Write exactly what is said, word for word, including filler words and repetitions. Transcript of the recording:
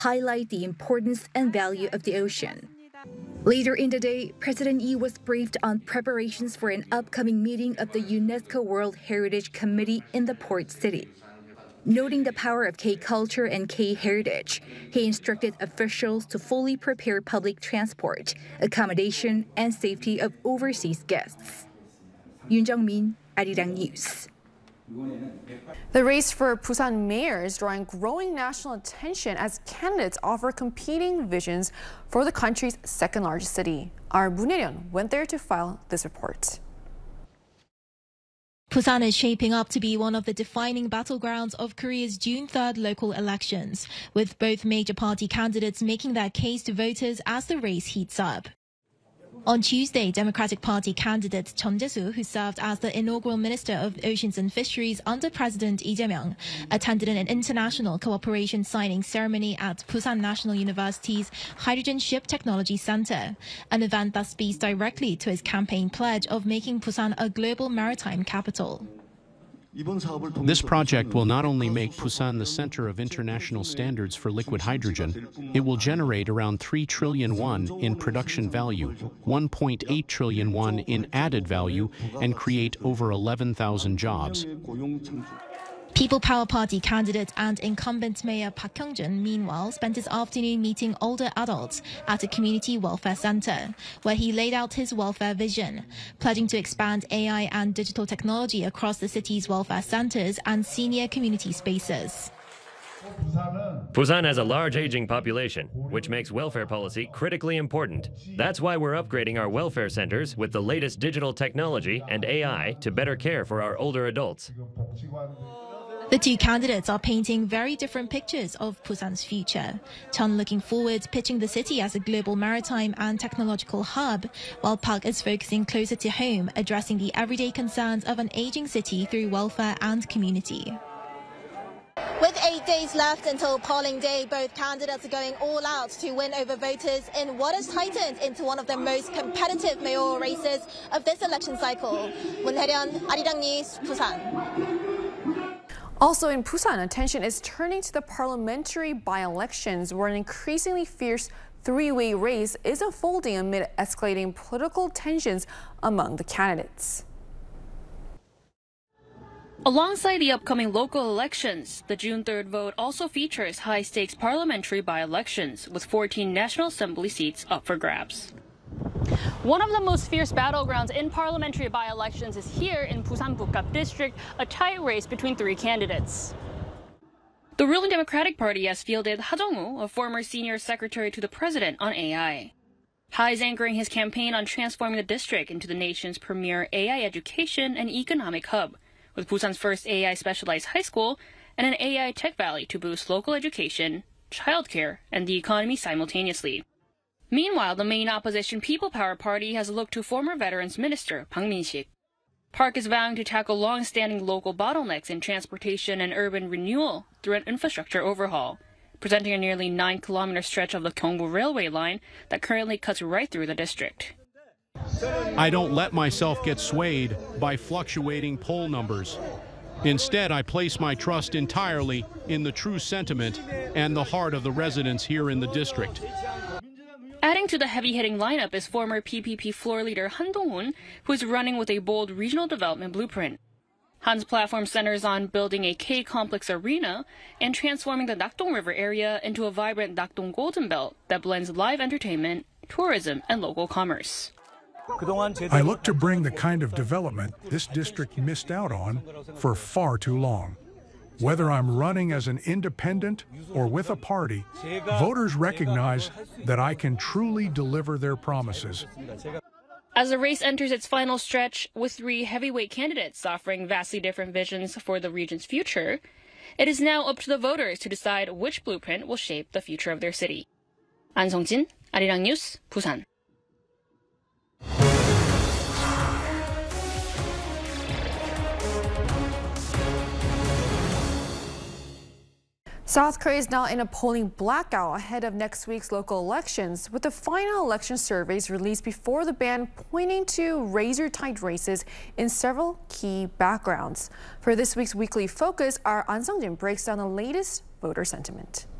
highlight the importance and value of the ocean. Later in the day, President Lee was briefed on preparations for an upcoming meeting of the UNESCO World Heritage Committee in the port city. Noting the power of K-culture and K-heritage, he instructed officials to fully prepare public transport, accommodation, and safety of overseas guests. Yoon Jung-min, Arirang News. The race for Busan mayor is drawing growing national attention as candidates offer competing visions for the country's second largest city. Our Moon Hae-ryun went there to file this report. Busan is shaping up to be one of the defining battlegrounds of Korea's June third local elections, with both major party candidates making their case to voters as the race heats up. On Tuesday, Democratic Party candidate Chun Jae-soo, who served as the inaugural Minister of Oceans and Fisheries under President Lee Jae-myung, attended an international cooperation signing ceremony at Busan National University's Hydrogen Ship Technology Center, an event that speaks directly to his campaign pledge of making Busan a global maritime capital. This project will not only make Busan the center of international standards for liquid hydrogen, it will generate around three trillion won in production value, one point eight trillion won in added value, and create over eleven thousand jobs. People Power Party candidate and incumbent Mayor Park Hyung-jun, meanwhile, spent his afternoon meeting older adults at a community welfare center, where he laid out his welfare vision, pledging to expand A I and digital technology across the city's welfare centers and senior community spaces. Busan has a large aging population, which makes welfare policy critically important. That's why we're upgrading our welfare centers with the latest digital technology and A I to better care for our older adults. The two candidates are painting very different pictures of Busan's future. Chun looking forward, pitching the city as a global maritime and technological hub, while Park is focusing closer to home, addressing the everyday concerns of an aging city through welfare and community. With eight days left until polling day, both candidates are going all out to win over voters in what has tightened into one of the most competitive mayoral races of this election cycle. Moon Hae-ryun, Arirang News, Busan. Also in Busan, attention is turning to the parliamentary by-elections, where an increasingly fierce three-way race is unfolding amid escalating political tensions among the candidates. Alongside the upcoming local elections, the June third vote also features high-stakes parliamentary by-elections, with fourteen National Assembly seats up for grabs. One of the most fierce battlegrounds in parliamentary by-elections is here in Busan Bukap District, a tight race between three candidates. The ruling Democratic Party has fielded Ha Jong-woo, a former senior secretary to the president, on A I. Ha is anchoring his campaign on transforming the district into the nation's premier A I education and economic hub, with Busan's first A I specialized high school and an A I tech valley to boost local education, childcare, and the economy simultaneously. Meanwhile, the main opposition People Power Party has looked to former Veterans Minister Park Min-sik. Park is vowing to tackle long-standing local bottlenecks in transportation and urban renewal through an infrastructure overhaul, presenting a nearly nine-kilometer stretch of the Gyeongbu railway line that currently cuts right through the district. I don't let myself get swayed by fluctuating poll numbers. Instead, I place my trust entirely in the true sentiment and the heart of the residents here in the district. Adding to the heavy-hitting lineup is former P P P floor leader Han Dong-hoon, who is running with a bold regional development blueprint. Han's platform centers on building a K-complex arena and transforming the Nakdong River area into a vibrant Nakdong Golden Belt that blends live entertainment, tourism, and local commerce. I look to bring the kind of development this district missed out on for far too long. Whether I'm running as an independent or with a party, voters recognize that I can truly deliver their promises. As the race enters its final stretch, with three heavyweight candidates offering vastly different visions for the region's future, it is now up to the voters to decide which blueprint will shape the future of their city. An Sung-jin, Arirang News, Busan. South Korea is now in a polling blackout ahead of next week's local elections, with the final election surveys released before the ban pointing to razor-tight races in several key backgrounds. For this week's Weekly Focus, our An Sung-jin breaks down the latest voter sentiment.